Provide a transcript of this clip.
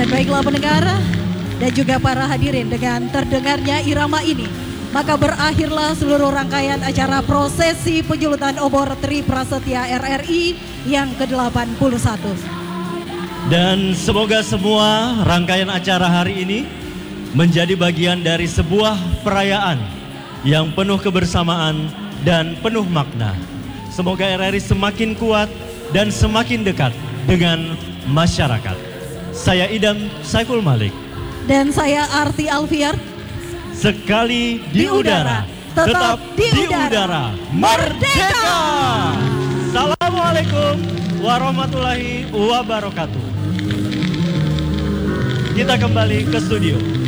Dan baiklah pendengar dan juga para hadirin, dengan terdengarnya irama ini, maka berakhirlah seluruh rangkaian acara prosesi penjulutan obor Tri Prasetya RRI yang ke-81. Dan semoga semua rangkaian acara hari ini menjadi bagian dari sebuah perayaan yang penuh kebersamaan dan penuh makna. Semoga RRI semakin kuat dan semakin dekat dengan masyarakat. Saya Idam Saiful Malik. Dan saya Arti Alfiar. Sekali di udara, tetap di udara. Merdeka! Assalamualaikum warahmatullahi wabarakatuh. Kita kembali ke studio.